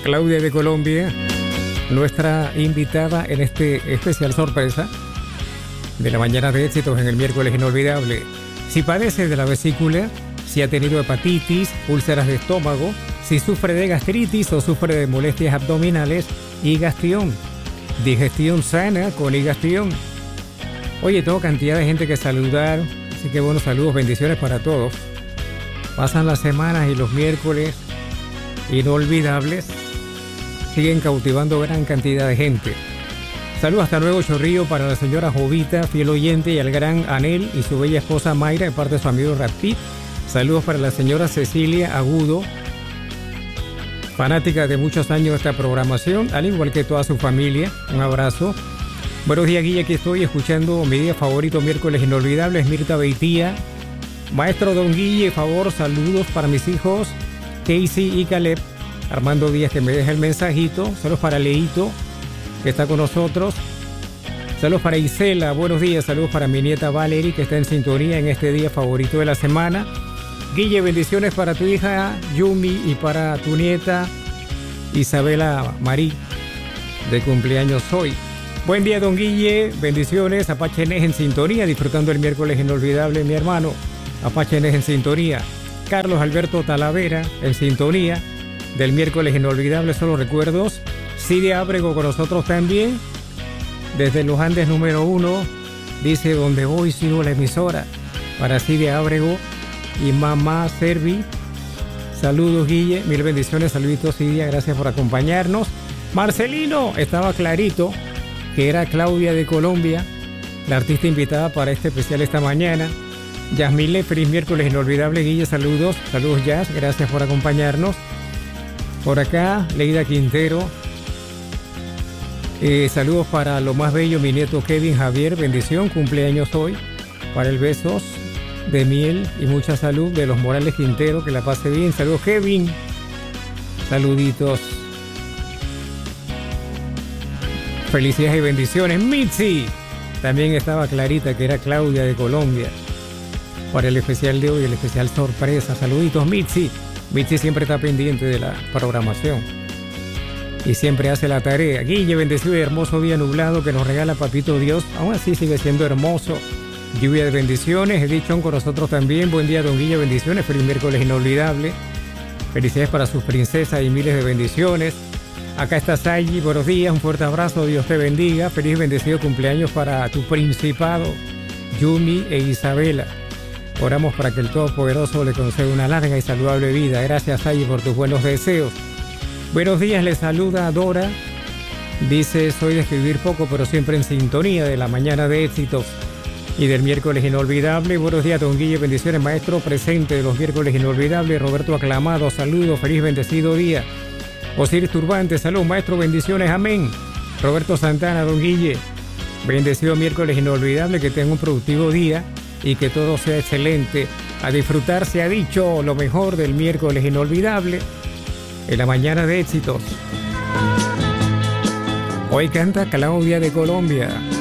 Claudia de Colombia, nuestra invitada en este especial sorpresa de la mañana de éxitos en el miércoles inolvidable. Si padece de la vesícula, si ha tenido hepatitis, úlceras de estómago, si sufre de gastritis o sufre de molestias abdominales, Higastión. Digestión sana con Higastión. Oye, tengo cantidad de gente que saludar, así que buenos saludos, bendiciones para todos. Pasan las semanas y los miércoles inolvidables siguen cautivando gran cantidad de gente. Saludos hasta Nuevo Chorrillo para la señora Jovita, fiel oyente, y al gran Anel y su bella esposa Mayra de parte de su amigo Rapid. Saludos para la señora Cecilia Agudo, fanática de muchos años de esta programación, al igual que toda su familia. Un abrazo. Buenos días, Guille, aquí estoy escuchando mi día favorito, miércoles inolvidables, Mirta Beitía. Maestro Don Guille, favor, saludos para mis hijos Casey y Caleb. Armando Díaz, que me deja el mensajito. Saludos para Leito, que está con nosotros. Saludos para Isela, buenos días. Saludos para mi nieta Valerie, que está en sintonía en este día favorito de la semana. Guille, bendiciones para tu hija Yumi y para tu nieta Isabela Marí, de cumpleaños hoy. Buen día, don Guille, bendiciones. Apache Nes en sintonía, disfrutando el miércoles inolvidable, mi hermano. Apache Nes en sintonía. Carlos Alberto Talavera en sintonía del miércoles inolvidable, solo recuerdos. Cidia Ábrego con nosotros también, desde los Andes número 1, dice: donde voy sigo la emisora. Para Cidia Ábrego y mamá Servi, saludos, Guille, mil bendiciones, saluditos, Cidia, gracias por acompañarnos. Marcelino, estaba clarito que era Claudia de Colombia, la artista invitada para este especial esta mañana. Yasmile, feliz miércoles inolvidable, Guille, saludos, saludos Jazz, gracias por acompañarnos. Por acá, Leida Quintero, saludos para lo más bello, mi nieto Kevin Javier, bendición, cumpleaños hoy, para el besos de miel y mucha salud de los Morales Quintero, que la pase bien. Saludos, Kevin, saluditos, felicidades y bendiciones. Mitzi, también estaba clarita que era Claudia de Colombia para el especial de hoy, el especial sorpresa. Saluditos, Mitzi. Mitzi siempre está pendiente de la programación y siempre hace la tarea. Guille, bendecido y hermoso día nublado que nos regala Papito Dios, aún así sigue siendo hermoso. Lluvia de bendiciones. Edith Chon con nosotros también. Buen día, don Guille, bendiciones. Feliz miércoles inolvidable. Felicidades para sus princesas y miles de bendiciones. Acá está Sayi, buenos días, un fuerte abrazo, Dios te bendiga. Feliz bendecido cumpleaños para tu principado, Yumi e Isabela. Oramos para que el Todopoderoso le conceda una larga y saludable vida. Gracias, Sayi, por tus buenos deseos. Buenos días, les saluda Dora. Dice: soy de escribir poco, pero siempre en sintonía de la mañana de éxitos y del miércoles inolvidable. Buenos días, don Guille, bendiciones, maestro presente de los miércoles inolvidables. Roberto Aclamado, saludos, feliz bendecido día. Osiris Turbante, salud, maestro, bendiciones, amén. Roberto Santana, don Guille, bendecido miércoles inolvidable, que tenga un productivo día y que todo sea excelente. A disfrutar, se ha dicho, lo mejor del miércoles inolvidable en la mañana de éxitos. Hoy canta Claudia de Colombia.